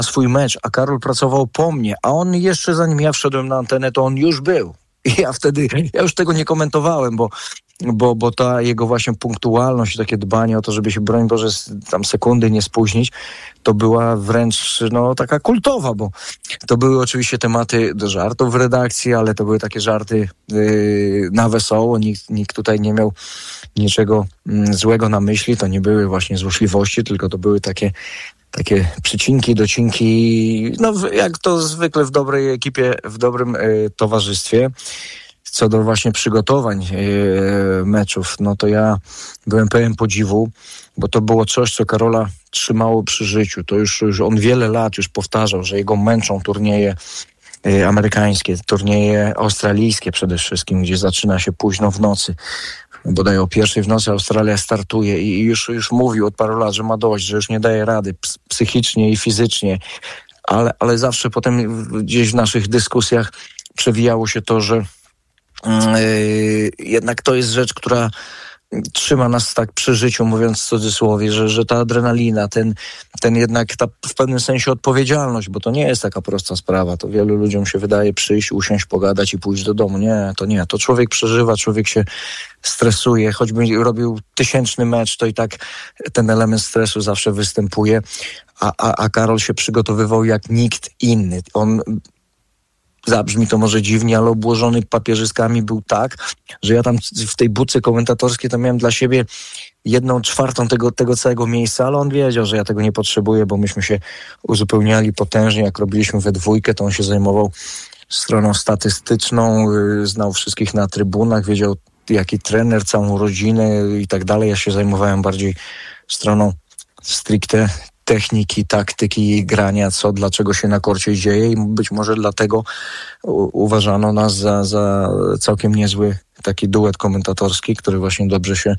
swój mecz, a Karol pracował po mnie, a on jeszcze zanim ja wszedłem na antenę, to on już był. I ja już tego nie komentowałem, bo ta jego właśnie punktualność, takie dbanie o to, żeby się, broń Boże, tam sekundy nie spóźnić, to była wręcz taka kultowa, bo to były oczywiście tematy do żartów w redakcji, ale to były takie żarty na wesoło. Nikt tutaj nie miał niczego złego na myśli. To nie były właśnie złośliwości, tylko to były takie przycinki, docinki, jak to zwykle w dobrej ekipie, w dobrym towarzystwie. Co do właśnie przygotowań meczów, to ja byłem pełen podziwu, bo to było coś, co Karola trzymało przy życiu. To już on wiele lat już powtarzał, że jego męczą turnieje amerykańskie, turnieje australijskie przede wszystkim, gdzie zaczyna się późno w nocy. Bodaj o 1:00 w nocy Australia startuje i już mówił od paru lat, że ma dość, że już nie daje rady psychicznie i fizycznie, ale zawsze potem gdzieś w naszych dyskusjach przewijało się to, że jednak to jest rzecz, która trzyma nas tak przy życiu, mówiąc w cudzysłowie, że ta adrenalina, ten jednak ta w pewnym sensie odpowiedzialność, bo to nie jest taka prosta sprawa. To wielu ludziom się wydaje przyjść, usiąść, pogadać i pójść do domu. Nie. To człowiek przeżywa, człowiek się stresuje. Choćby robił 1000 mecz, to i tak ten element stresu zawsze występuje. A Karol się przygotowywał jak nikt inny. On, zabrzmi to może dziwnie, ale obłożony papierzyskami był tak, że ja tam w tej budce komentatorskiej to miałem dla siebie 1/4 tego całego miejsca, ale on wiedział, że ja tego nie potrzebuję, bo myśmy się uzupełniali potężnie. Jak robiliśmy we dwójkę, to on się zajmował stroną statystyczną, znał wszystkich na trybunach, wiedział jaki trener, całą rodzinę i tak dalej. Ja się zajmowałem bardziej stroną stricte techniki, taktyki, grania, dlaczego się na korcie dzieje i być może dlatego uważano nas za całkiem niezły taki duet komentatorski, który właśnie dobrze się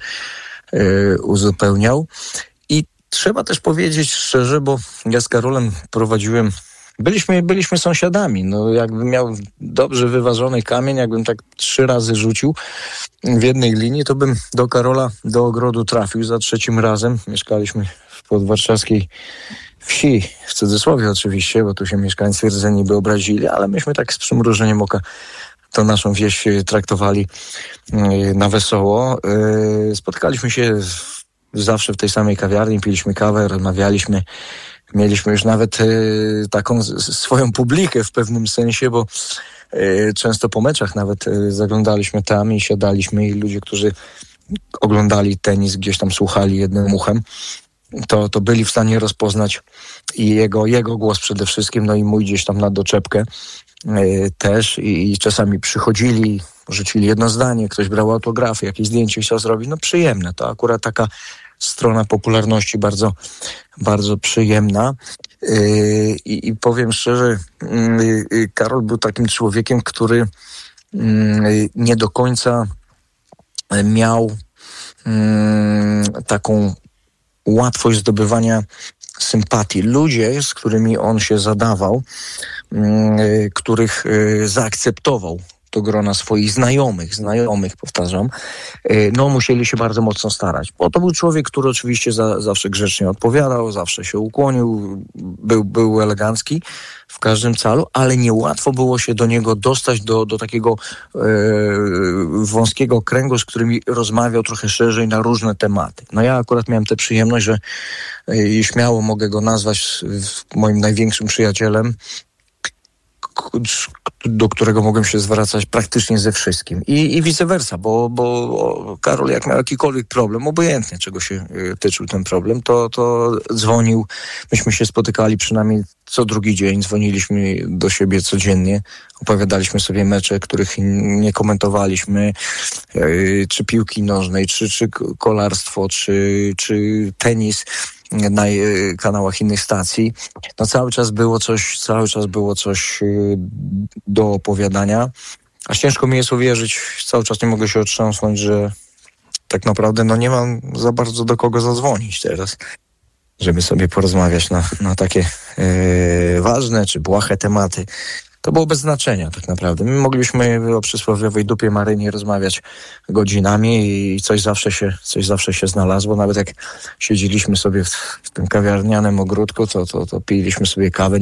uzupełniał. I trzeba też powiedzieć szczerze, bo ja z Karolem prowadziłem, byliśmy sąsiadami. Jakbym miał dobrze wyważony kamień, jakbym tak 3 razy rzucił w jednej linii, to bym do Karola do ogrodu trafił za 3 razem. Mieszkaliśmy w podwarszawskiej wsi, w cudzysłowie oczywiście, bo tu się mieszkańcy rdzeni by obrazili, ale myśmy tak z przymrużeniem oka to naszą wieś traktowali na wesoło. Spotkaliśmy się zawsze w tej samej kawiarni, piliśmy kawę, rozmawialiśmy. Mieliśmy już nawet taką swoją publikę w pewnym sensie, bo często po meczach nawet zaglądaliśmy tam i siadaliśmy i ludzie, którzy oglądali tenis, gdzieś tam słuchali jednym uchem, to byli w stanie rozpoznać i jego głos przede wszystkim, i mój gdzieś tam na doczepkę też i czasami przychodzili, rzucili jedno zdanie, ktoś brał autografy, jakieś zdjęcie chciał zrobić, przyjemne. To akurat taka strona popularności bardzo, bardzo przyjemna. I powiem szczerze, Karol był takim człowiekiem, który nie do końca miał taką łatwość zdobywania sympatii. Ludzie, z którymi on się zadawał, których zaakceptował do grona swoich znajomych, powtarzam, musieli się bardzo mocno starać. Bo to był człowiek, który oczywiście zawsze grzecznie odpowiadał, zawsze się ukłonił, był elegancki w każdym calu, ale niełatwo było się do niego dostać do takiego wąskiego kręgu, z którymi rozmawiał trochę szerzej na różne tematy. Ja akurat miałem tę przyjemność, że śmiało mogę go nazwać moim największym przyjacielem, do którego mogłem się zwracać praktycznie ze wszystkim. I vice versa, bo Karol jak miał jakikolwiek problem, obojętnie czego się tyczył ten problem, to dzwonił. Myśmy się spotykali przynajmniej co drugi dzień, dzwoniliśmy do siebie codziennie, opowiadaliśmy sobie mecze, których nie komentowaliśmy, czy piłki nożnej, czy kolarstwo, czy tenis na kanałach innych stacji. Cały czas było coś do opowiadania. Aż ciężko mi jest uwierzyć, cały czas nie mogę się otrząsnąć, że tak naprawdę nie mam za bardzo do kogo zadzwonić teraz, żeby sobie porozmawiać na takie ważne czy błahe tematy. to było bez znaczenia tak naprawdę. My mogliśmy o przysłowiowej dupie Maryni rozmawiać godzinami i coś zawsze się znalazło. Nawet jak siedzieliśmy sobie w tym kawiarnianym ogródku, to piliśmy sobie kawę.